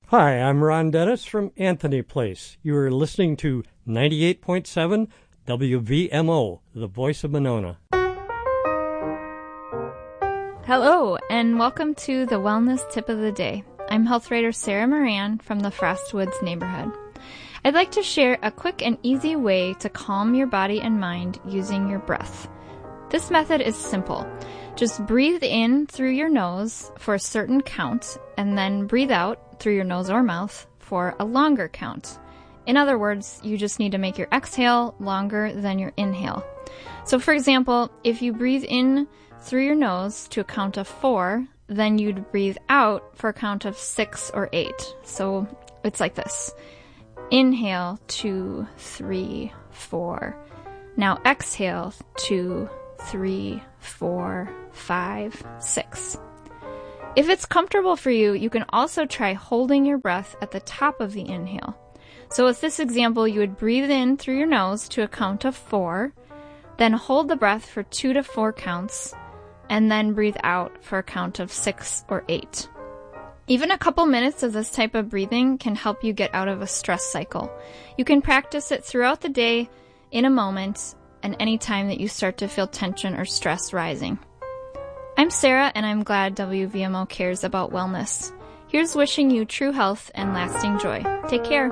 Hi, I'm Ron Dennis from Anthony Place. You are listening to 98.7 WVMO, the voice of Monona. Hello, and welcome to the Wellness Tip of the Day. I'm health writer Sarah Moran from the Frostwoods neighborhood. I'd like to share a quick and easy way to calm your body and mind using your breath. This method is simple. Just breathe in through your nose for a certain count, and then breathe out through your nose or mouth for a longer count. In other words, you just need to make your exhale longer than your inhale. So for example, if you breathe in through your nose to a count of 4, then you'd breathe out for a count of 6 or 8. So it's like this. Inhale, 2, 3, 4. Now exhale, 2, 3, 4, 5, 6. If it's comfortable for you, you can also try holding your breath at the top of the inhale. So with this example, you would breathe in through your nose to a count of 4, then hold the breath for 2 to 4 counts, and then breathe out for a count of 6 or 8. Even a couple minutes of this type of breathing can help you get out of a stress cycle. You can practice it throughout the day, in a moment, and any time that you start to feel tension or stress rising. I'm Sarah, and I'm glad WVMO cares about wellness. Here's wishing you true health and lasting joy. Take care.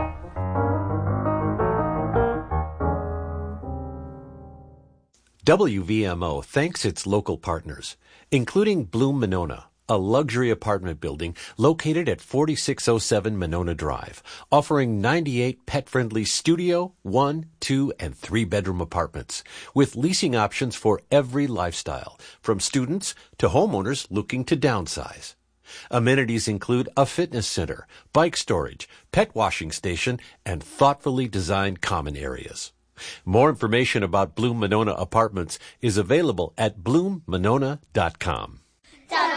WVMO thanks its local partners, including Bloom Monona, a luxury apartment building located at 4607 Monona Drive, offering 98 pet-friendly studio, 1, 2, and 3-bedroom apartments, with leasing options for every lifestyle, from students to homeowners looking to downsize. Amenities include a fitness center, bike storage, pet washing station, and thoughtfully designed common areas. More information about Bloom Monona Apartments is available at bloommonona.com.